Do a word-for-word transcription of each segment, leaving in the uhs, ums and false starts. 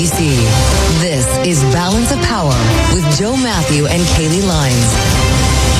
This is Balance of Power with Joe Matthew and Kaylee Lines.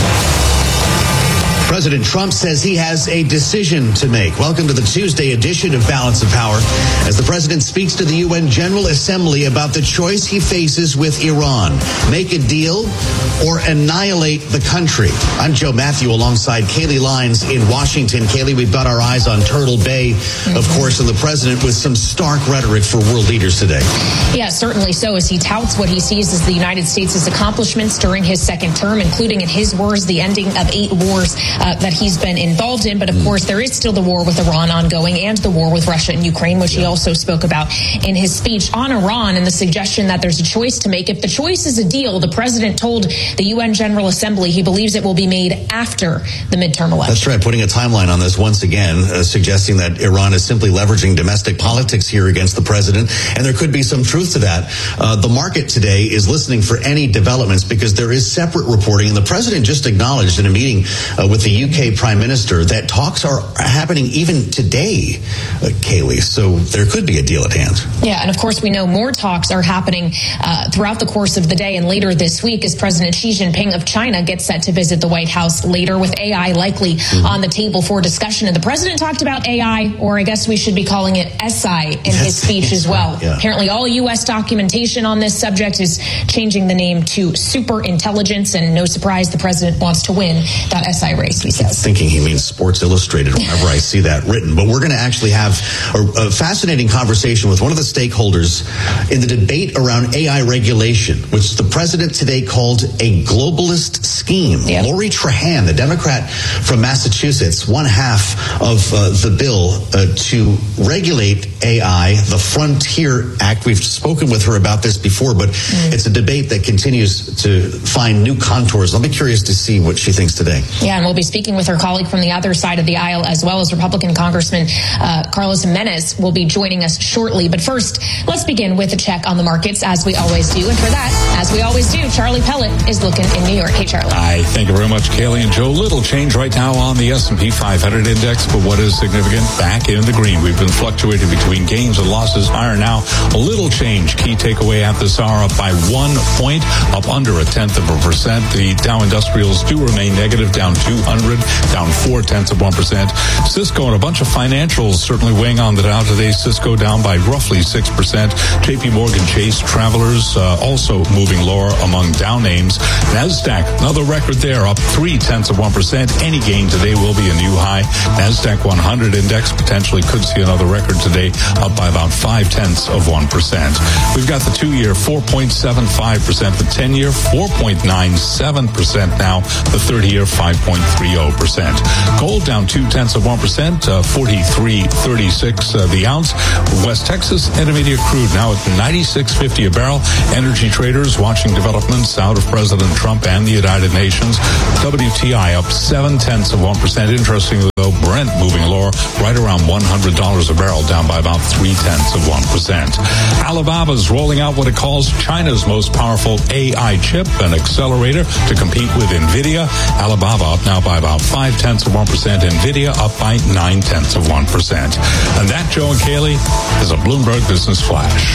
President Trump says he has a decision to make. Welcome to the Tuesday edition of Balance of Power, as the president speaks to the U N General Assembly about the choice he faces with Iran. Make a deal or annihilate the country. I'm Joe Matthew alongside Kaylee Lines in Washington. Kaylee, we've got our eyes on Turtle Bay, of course, and the president with some stark rhetoric for world leaders today. Yeah, certainly so, as he touts what he sees as the United States' accomplishments during his second term, including, in his words, the ending of eight wars Uh, that he's been involved in. But of course, there is still the war with Iran ongoing and the war with Russia and Ukraine, which he also spoke about in his speech on Iran, and the suggestion that there's a choice to make. If the choice is a deal, the president told the U N General Assembly he believes it will be made after the midterm election. That's right, putting a timeline on this once again, uh, suggesting that Iran is simply leveraging domestic politics here against the president, and there could be some truth to that. Uh, the market today is listening for any developments because there is separate reporting, and the president just acknowledged in a meeting uh, with the U K Prime Minister that talks are happening even today, uh, Kaylee. So there could be a deal at hand. Yeah, and of course we know more talks are happening uh, throughout the course of the day and later this week, as President Xi Jinping of China gets set to visit the White House later, with A I likely mm-hmm. on the table for discussion. And the president talked about A I, or I guess we should be calling it S I, in yes, his speech as well. Right, yeah. Apparently all U S documentation on this subject is changing the name to super intelligence, and no surprise the president wants to win that S I race, he says. Thinking he means Sports Illustrated whenever I see that written. But we're going to actually have a, a fascinating conversation with one of the stakeholders in the debate around A I regulation, which the president today called a globalist scheme. Yep. Lori Trahan, the Democrat from Massachusetts, one half of uh, the bill uh, to regulate A I, the Frontier Act. We've spoken with her about this before, but mm. it's a debate that continues to find new contours. I'll be curious to see what she thinks today. Yeah, and we'll be speaking with her colleague from the other side of the aisle, as well as Republican Congressman uh, Carlos Jimenez will be joining us shortly. But first, let's begin with a check on the markets, as we always do. And for that, as we always do, Charlie Pellet is looking in New York. Hey, Charlie. Hi, thank you very much, Kaylee and Joe. Little change right now on the S and P five hundred index, but what is significant? Back in the green. We've been fluctuating between gains and losses. Higher now. A little change. Key takeaway at this hour, up by one point, up under a tenth of a percent. The Dow Industrials do remain negative, down two hundred, down four tenths of one percent. Cisco and a bunch of financials certainly weighing on the Dow today. Cisco down by roughly six percent. J P Morgan Chase Travelers uh, also moving lower among Dow names. NASDAQ, another record there, up three tenths of one percent. Any gain today will be a new high. NASDAQ one hundred index potentially could see another record today, up by about five tenths of one percent. We've got the two-year four point seven five percent, the ten-year four point nine seven percent now, the thirty-year five point three zero percent. Gold down two tenths of one percent, uh, forty-three thirty-six uh, the ounce. West Texas Intermediate crude now at ninety-six fifty a barrel. Energy traders watching developments out of President Trump and the United Nations. W T I up seven tenths of one percent. Interestingly, though, Brent moving lower, right around one hundred dollars a barrel, down by about three tenths of one percent. Alibaba's rolling out what it calls China's most powerful A I chip, an accelerator to compete with NVIDIA. Alibaba up now by about five tenths of one percent. NVIDIA up by nine tenths of one percent. And that, Joe and Kaylee, is a Bloomberg Business Flash.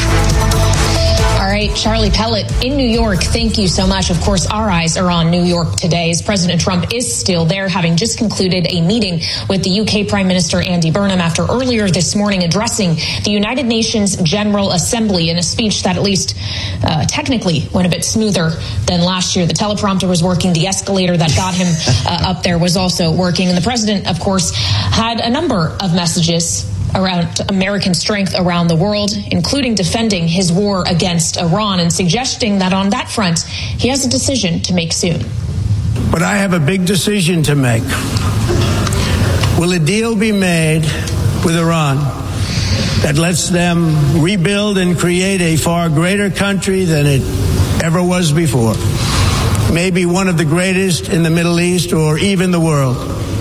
All right, Charlie Pellet in New York, thank you so much. Of course, our eyes are on New York today, as President Trump is still there, having just concluded a meeting with the U K Prime Minister Andy Burnham after earlier this morning addressing the United Nations General Assembly in a speech that at least uh, technically went a bit smoother than last year. The teleprompter was working. The escalator that got him uh, up there was also working. And the president, of course, had a number of messages around American strength around the world, including defending his war against Iran and suggesting that on that front, he has a decision to make soon. But I have a big decision to make. Will a deal be made with Iran that lets them rebuild and create a far greater country than it ever was before? Maybe one of the greatest in the Middle East or even the world?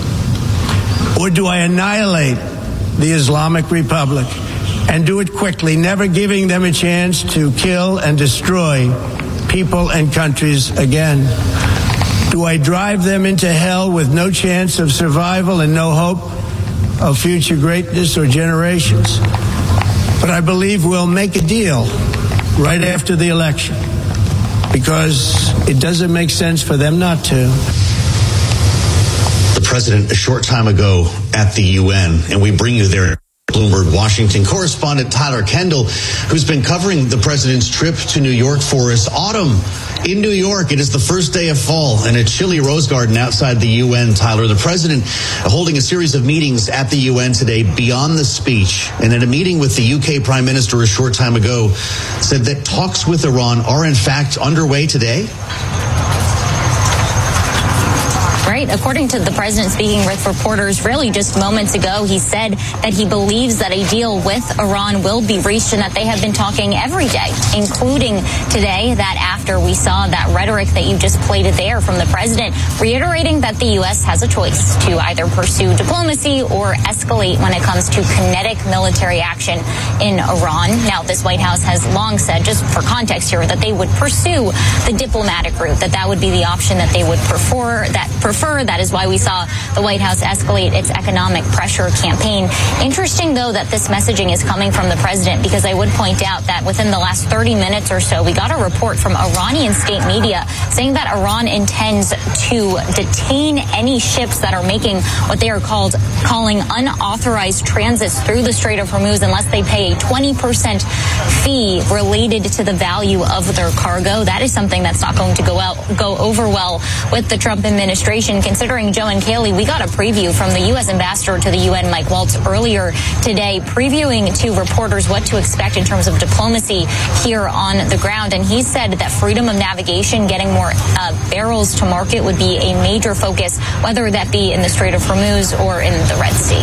Or do I annihilate the Islamic Republic and do it quickly, never giving them a chance to kill and destroy people and countries again? Do I drive them into hell with no chance of survival and no hope of future greatness or generations? But I believe we'll make a deal right after the election, because it doesn't make sense for them not to. The president a short time ago at the U N, and we bring you there. Bloomberg Washington correspondent Tyler Kendall, who's been covering the president's trip to New York for us. Autumn in New York. It is the first day of fall and a chilly rose garden outside the U N, Tyler. The president holding a series of meetings at the U N today beyond the speech. And in a meeting with the U K Prime Minister a short time ago, said that talks with Iran are in fact underway today. Right. According to the president speaking with reporters really just moments ago, he said that he believes that a deal with Iran will be reached and that they have been talking every day, including today, that after we saw that rhetoric that you just played it there from the president, reiterating that the U S has a choice to either pursue diplomacy or escalate when it comes to kinetic military action in Iran. Now, this White House has long said, just for context here, that they would pursue the diplomatic route, that that would be the option that they would prefer, that prefer. That is why we saw the White House escalate its economic pressure campaign. Interesting, though, that this messaging is coming from the president, because I would point out that within the last thirty minutes or so, we got a report from Iranian state media saying that Iran intends to detain any ships that are making what they are called calling unauthorized transits through the Strait of Hormuz unless they pay a twenty percent fee related to the value of their cargo. That is something that's not going to go out, go over well with the Trump administration. Considering, Joe and Kaylee, we got a preview from the U S ambassador to the U N, Mike Waltz, earlier today, previewing to reporters what to expect in terms of diplomacy here on the ground. And he said that freedom of navigation, getting more uh, barrels to market, would be a major focus, whether that be in the Strait of Hormuz or in the Red Sea.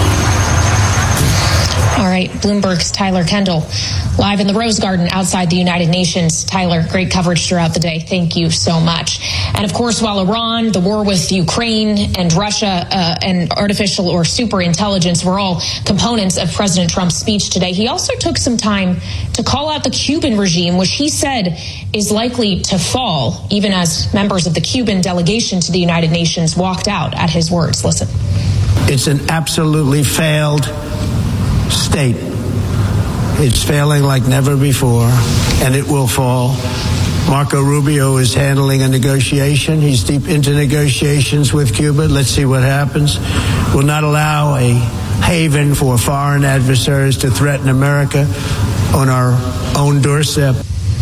All right, Bloomberg's Tyler Kendall, live in the Rose Garden outside the United Nations. Tyler, great coverage throughout the day. Thank you so much. And of course, while Iran, the war with Ukraine, and Russia, uh, and artificial or super intelligence were all components of President Trump's speech today, he also took some time to call out the Cuban regime, which he said is likely to fall, even as members of the Cuban delegation to the United Nations walked out at his words. Listen. It's an absolutely failed state. It's failing like never before, and it will fall. Marco Rubio is handling a negotiation. He's deep into negotiations with Cuba. Let's see what happens. We'll not allow a haven for foreign adversaries to threaten America on our own doorstep.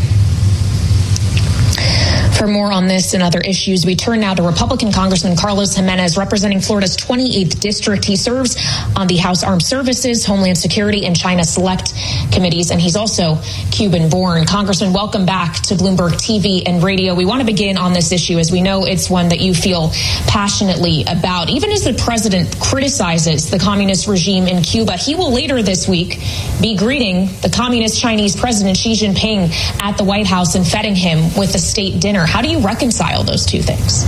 For more on this and other issues, we turn now to Republican Congressman Carlos Jimenez, representing Florida's twenty-eighth district. He serves on the House Armed Services, Homeland Security, and China Select committees, and he's also Cuban-born. Congressman, welcome back to Bloomberg T V and radio. We want to begin on this issue, as we know it's one that you feel passionately about. Even as the president criticizes the communist regime in Cuba, he will later this week be greeting the communist Chinese President Xi Jinping at the White House and feting him with a state dinner. How do you reconcile those two things?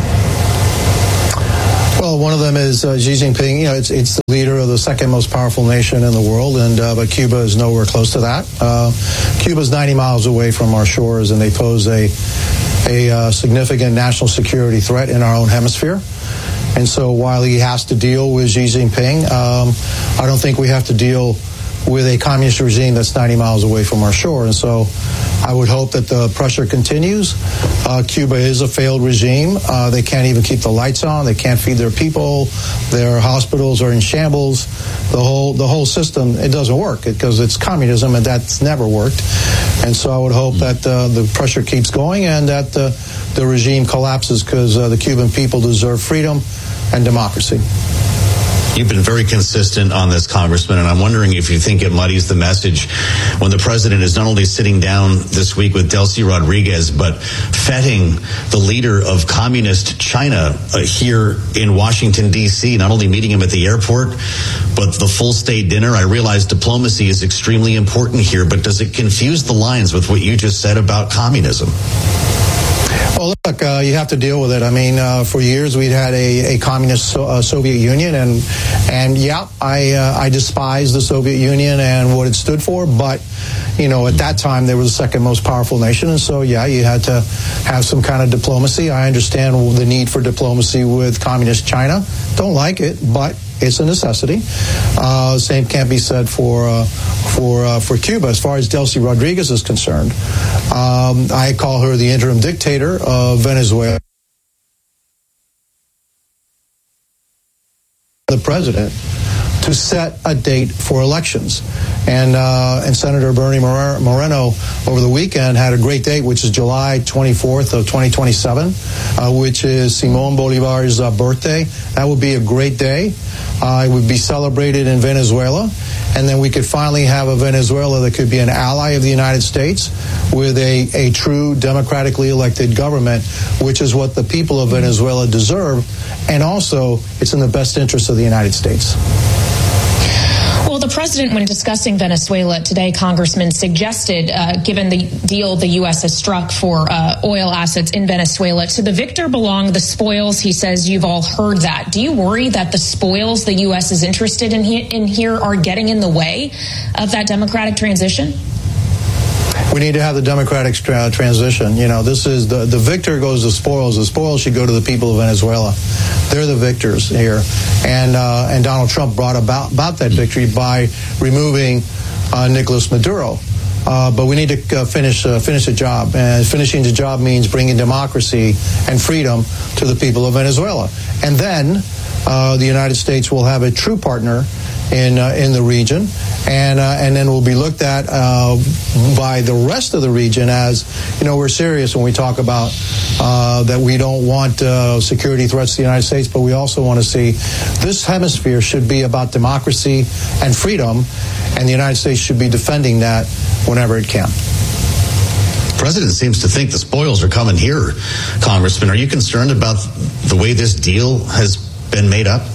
Well, one of them is uh, Xi Jinping. You know, it's it's the leader of the second most powerful nation in the world, and uh, but Cuba is nowhere close to that. Uh, Cuba is ninety miles away from our shores, and they pose a a uh, significant national security threat in our own hemisphere. And so, while he has to deal with Xi Jinping, um, I don't think we have to deal with a communist regime that's ninety miles away from our shore. And so I would hope that the pressure continues. Uh, Cuba is a failed regime. Uh, they can't even keep the lights on. They can't feed their people. Their hospitals are in shambles. The whole the whole system, it doesn't work because it's communism, and that's never worked. And so I would hope that uh, the pressure keeps going and that uh, the regime collapses, because uh, the Cuban people deserve freedom and democracy. You've been very consistent on this, Congressman, and I'm wondering if you think it muddies the message when the president is not only sitting down this week with Delcy Rodriguez, but feting the leader of communist China uh, here in Washington, D C, not only meeting him at the airport, but the full state dinner. I realize diplomacy is extremely important here, but does it confuse the lines with what you just said about communism? Well, look, uh, you have to deal with it. I mean, uh, for years we'd had a, a communist so, uh, Soviet Union, and and yeah, I uh, I despise the Soviet Union and what it stood for. But you know, at that time they were the second most powerful nation, and so yeah, you had to have some kind of diplomacy. I understand the need for diplomacy with communist China. Don't like it, but It's a necessity. Uh, same can't be said for uh, for uh, for Cuba. As far as Delcy Rodriguez is concerned, um, I call her the interim dictator of Venezuela. The president to set a date for elections. And uh, and Senator Bernie Moreno over the weekend had a great date, which is July twenty-fourth of twenty twenty-seven, uh, which is Simón Bolívar's uh, birthday. That would be a great day. Uh, it would be celebrated in Venezuela. And then we could finally have a Venezuela that could be an ally of the United States with a, a true democratically elected government, which is what the people of Venezuela deserve. And also, it's in the best interest of the United States. Well, the president, when discussing Venezuela today, Congressman, suggested, uh, given the deal the U S has struck for uh, oil assets in Venezuela, to the victor belong the spoils. He says you've all heard that. Do you worry that the spoils the U S is interested in, he- in here are getting in the way of that democratic transition? We need to have the democratic tra- transition. You know, this is the, the victor goes to spoils. The spoils should go to the people of Venezuela. They're the victors here. And uh, and Donald Trump brought about, about that victory by removing uh, Nicolas Maduro. Uh, but we need to uh, finish uh, finish the job. And finishing the job means bringing democracy and freedom to the people of Venezuela. And then uh, the United States will have a true partner in uh, in the region, and uh, and then will be looked at uh, by the rest of the region as, you know, we're serious when we talk about uh, that we don't want uh, security threats to the United States, but we also want to see this hemisphere should be about democracy and freedom, and the United States should be defending that whenever it can. The president seems to think the spoils are coming here, Congressman. Are you concerned about the way this deal has been made up?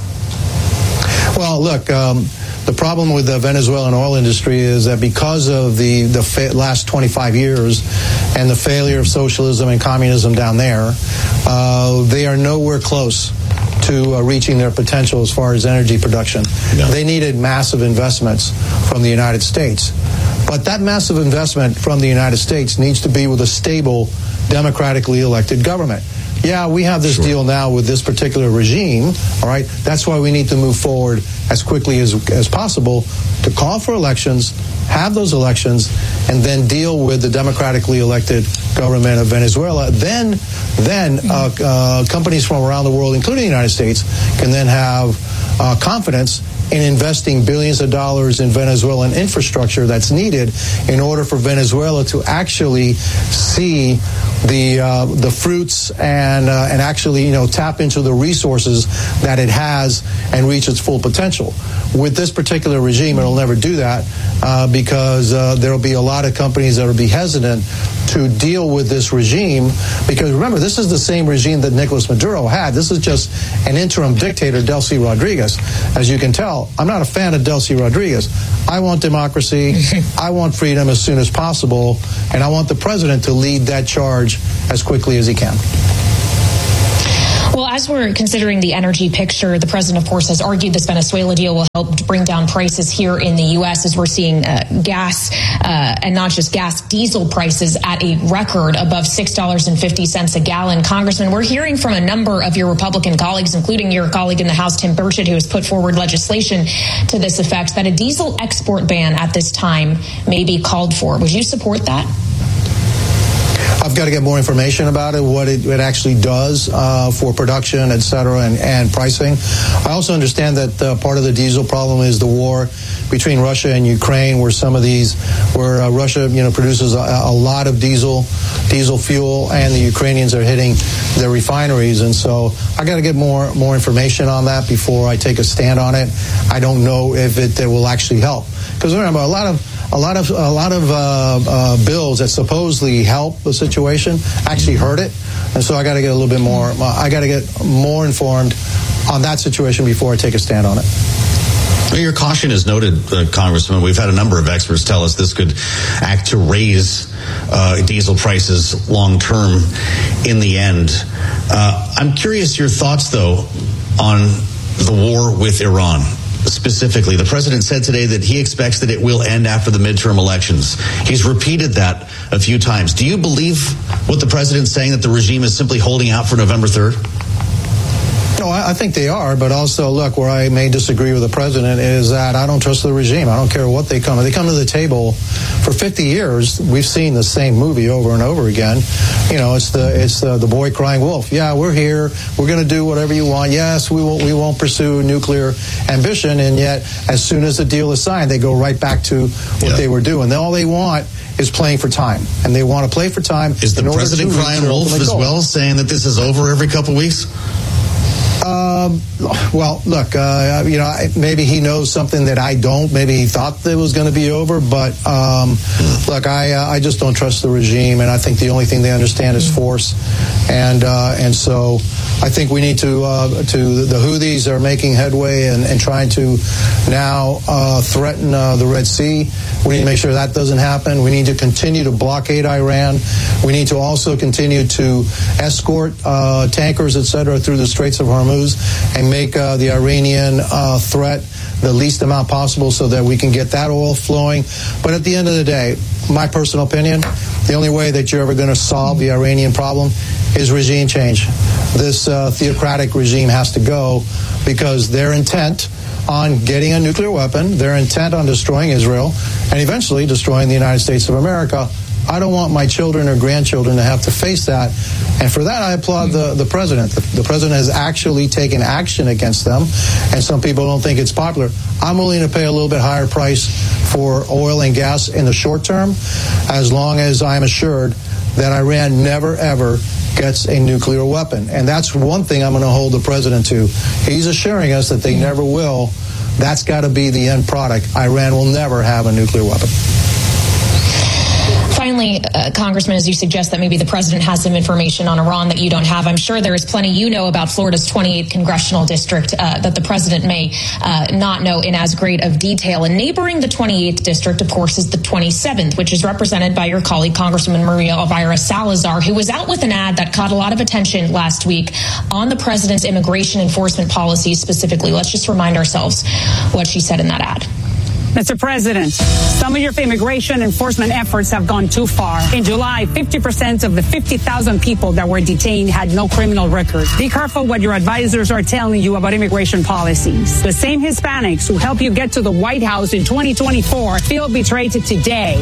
Well, look, um, the problem with the Venezuelan oil industry is that because of the, the fa- last twenty-five years and the failure of socialism and communism down there, uh, they are nowhere close to uh, reaching their potential as far as energy production. No. They needed massive investments from the United States. But that massive investment from the United States needs to be with a stable, democratically elected government. Yeah, we have this sure. deal now with this particular regime, all right? That's why we need to move forward as quickly as, as possible to call for elections, have those elections, and then deal with the democratically elected government of Venezuela. Then, then uh, uh, companies from around the world, including the United States, can then have uh, confidence in investing billions of dollars in Venezuelan infrastructure that's needed in order for Venezuela to actually see the uh, the fruits and uh, and actually, you know, tap into the resources that it has and reach its full potential. With this particular regime, it'll never do that uh, because uh, there'll be a lot of companies that will be hesitant to deal with this regime, because remember, this is the same regime that Nicolas Maduro had. This is just an interim dictator, Delcy Rodriguez. As you can tell, I'm not a fan of Delcy Rodriguez. I want democracy. I want freedom as soon as possible, and I want the president to lead that charge as quickly as he can. Well, as we're considering the energy picture, the president, of course, has argued this Venezuela deal will help bring down prices here in the U S as we're seeing uh, gas, uh, and not just gas, diesel prices at a record above six dollars and fifty cents a gallon. Congressman, we're hearing from a number of your Republican colleagues, including your colleague in the House, Tim Burchett, who has put forward legislation to this effect, that a diesel export ban at this time may be called for. Would you support that? I've got to get more information about it, what it, it actually does uh, for production, et cetera, and, and pricing. I also understand that uh, part of the diesel problem is the war between Russia and Ukraine, where some of these, where uh, Russia, you know, produces a, a lot of diesel, diesel fuel, and the Ukrainians are hitting their refineries. And so I got to get more more information on that before I take a stand on it. I don't know if it, it will actually help, because remember, a lot of A lot of a lot of uh, uh, bills that supposedly help the situation actually hurt it, and so I got to get a little bit more. Uh, I got to get more informed on that situation before I take a stand on it. Well, your caution is noted, uh, Congressman. We've had a number of experts tell us this could act to raise uh, diesel prices long term in the end. Uh, I'm curious your thoughts, though, on the war with Iran. Specifically, the president said today that he expects that it will end after the midterm elections. He's repeated that a few times. Do you believe what the president's saying, that the regime is simply holding out for November third? No, I think they are, but also, look, where I may disagree with the president is that I don't trust the regime. I don't care what they come. They come to the table for fifty years. We've seen the same movie over and over again. You know, it's the it's the, the boy crying wolf. Yeah, we're here. We're going to do whatever you want. Yes, we won't we won't pursue nuclear ambition. And yet, as soon as the deal is signed, they go right back to what yeah. they were doing. All they want is playing for time, and they want to play for time. Is the president crying wolf as well, saying that this is over every couple weeks? Um, well, look, uh, you know, maybe he knows something that I don't. Maybe he thought that it was going to be over. But, um, look, I uh, I just don't trust the regime. And I think the only thing they understand is force. And uh, and so I think we need to, uh, to the Houthis are making headway and, and trying to now uh, threaten uh, the Red Sea. We need to make sure that doesn't happen. We need to continue to blockade Iran. We need to also continue to escort uh, tankers, et cetera, through the Straits of Hormuz and make uh, the Iranian uh, threat the least amount possible so that we can get that oil flowing. But at the end of the day, my personal opinion, the only way that you're ever going to solve the Iranian problem is regime change. This uh, theocratic regime has to go because their intent on getting a nuclear weapon, their intent on destroying Israel, and eventually destroying the United States of America. I don't want my children or grandchildren to have to face that. And for that, I applaud the, the president. The, the president has actually taken action against them, and some people don't think it's popular. I'm willing to pay a little bit higher price for oil and gas in the short term, as long as I'm assured that Iran never, ever gets a nuclear weapon. And that's one thing I'm going to hold the president to. He's assuring us that they never will. That's got to be the end product. Iran will never have a nuclear weapon. Finally, uh, Congressman, as you suggest that maybe the president has some information on Iran that you don't have, I'm sure there is plenty you know about Florida's twenty-eighth congressional district uh, that the president may uh, not know in as great of detail. And neighboring the twenty-eighth district, of course, is the twenty-seventh, which is represented by your colleague, Congresswoman Maria Elvira Salazar, who was out with an ad that caught a lot of attention last week on the president's immigration enforcement policies specifically. Let's just remind ourselves what she said in that ad. Mister President, some of your immigration enforcement efforts have gone too far. In July, fifty percent of the fifty thousand people that were detained had no criminal records. Be careful what your advisors are telling you about immigration policies. The same Hispanics who helped you get to the White House in twenty twenty-four feel betrayed today.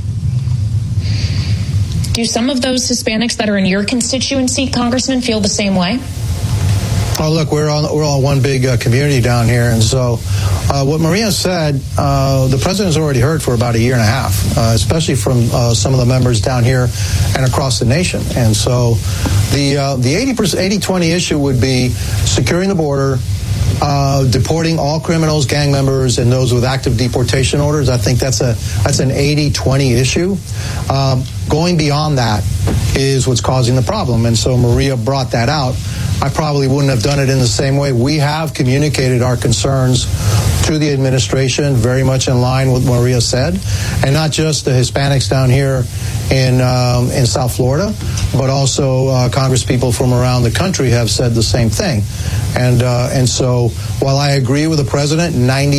Do some of those Hispanics that are in your constituency, Congressman, feel the same way? Oh, look, we're on we're all one big uh, community down here, and so uh, what Maria said, uh, the president's already heard for about a year and a half, uh, especially from uh, some of the members down here and across the nation. And so the uh, the eighty twenty issue would be securing the border, uh, deporting all criminals, gang members, and those with active deportation orders. I think that's a that's an eighty twenty issue. Um, going beyond that is what's causing the problem, and so Maria brought that out. I probably wouldn't have done it in the same way. We have communicated our concerns to the administration, very much in line with what Maria said, and not just the Hispanics down here in um, in South Florida, but also uh, congresspeople from around the country have said the same thing. And uh, and so while I agree with the president, ninety